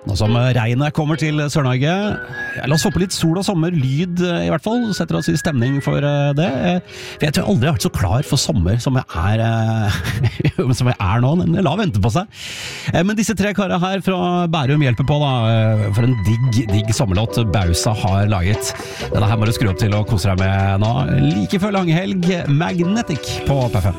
Nå som regnet kommer til Sør-Norge, la oss få på litt sol og sommer, lyd i hvert fall, setter oss i stemning for det. Jeg tror jeg aldri har vært så klar for sommer som jeg er nå, men la vente på seg. Men disse tre karene her fra Bærum hjelper på da, for en digg sommerlåt Bausa har laget. Denne her må du skru opp til å kose deg med nå. Like før langhelg, Magnetic på P5.